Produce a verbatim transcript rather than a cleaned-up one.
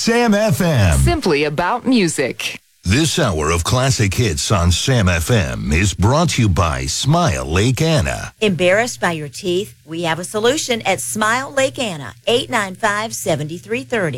Sam F M. Simply about music. This hour of classic hits on Sam F M is brought to you by Smile Lake Anna. Embarrassed by your teeth? We have a solution at Smile Lake Anna, eight nine five, seven three three zero.